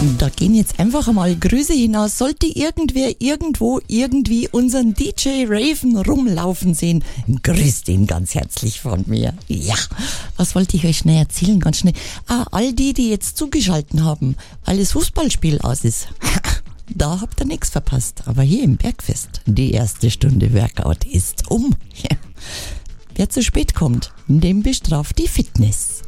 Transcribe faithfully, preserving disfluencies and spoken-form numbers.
Da gehen jetzt einfach mal Grüße hinaus. Sollte irgendwer irgendwo irgendwie unseren D J Raven rumlaufen sehen, grüßt ihn ganz herzlich von mir. Ja, was wollte ich euch schnell erzählen? Ganz schnell. Ah, all die, die jetzt zugeschalten haben, weil das Fußballspiel aus ist. Da habt ihr nichts verpasst. Aber hier im Bergfest, die erste Stunde Workout ist um. Ja. Wer zu spät kommt, dem bestraft die Fitness.